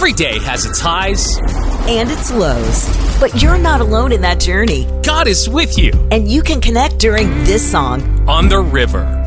Every day has its highs and its lows. But you're not alone in that journey. God is with you And you can connect during this song. On the River.